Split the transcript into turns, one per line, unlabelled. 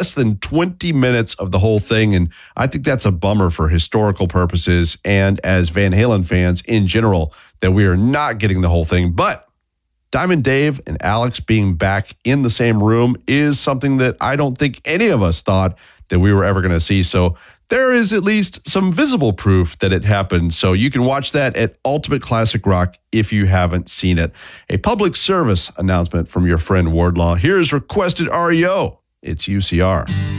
less than 20 minutes of the whole thing. And I think that's a bummer for historical purposes and as Van Halen fans in general, that we are not getting the whole thing. But Diamond Dave and Alex being back in the same room is something that I don't think any of us thought that we were ever going to see. So there is at least some visible proof that it happened. So you can watch that at Ultimate Classic Rock if you haven't seen it. A public service announcement from your friend Wardlaw. Here's requested REO. It's UCR.